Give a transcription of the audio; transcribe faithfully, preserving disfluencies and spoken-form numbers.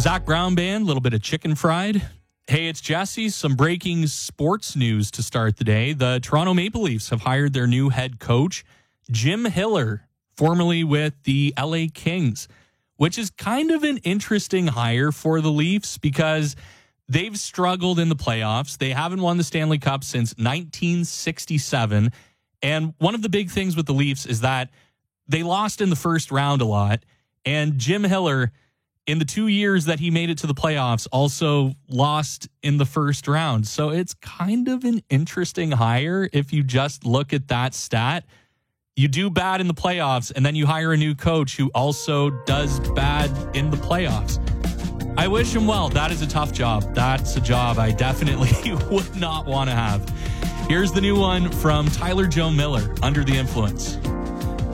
Zach Brown Band, a little bit of chicken fried. Hey, it's Jesse. Some breaking sports news to start the day. The Toronto Maple Leafs have hired their new head coach, Jim Hiller, formerly with the L A Kings, which is kind of an interesting hire for the Leafs because they've struggled in the playoffs. They haven't won the Stanley Cup since nineteen sixty-seven. And one of the big things with the Leafs is that they lost in the first round a lot. And Jim Hiller, in the two years that he made it to the playoffs, also lost in the first round. So it's kind of an interesting hire if you just look at that stat. You do bad in the playoffs, and then you hire a new coach who also does bad in the playoffs. I wish him well. That is a tough job. That's a job I definitely would not want to have. Here's the new one from Tyler Joe Miller, Under the Influence.